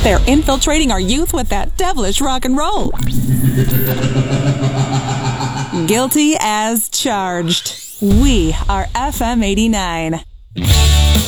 They're infiltrating our youth with that devilish rock and roll. Guilty as charged. We are FM 89.